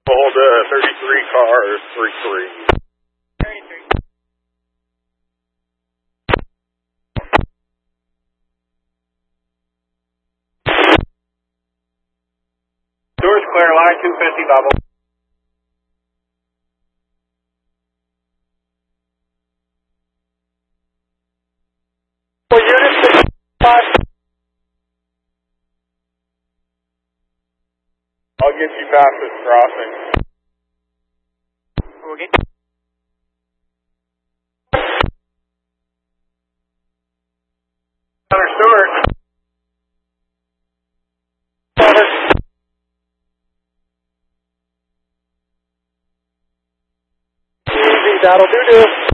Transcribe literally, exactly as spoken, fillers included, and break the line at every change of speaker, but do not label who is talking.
Hold uh, thirty-three cars, three three.
thirty-three.
Doors clear, line two fifty bubble. Well, unit five. I'll get you past this crossing.
Okay.
Connor Stewart. Easy, that'll do do.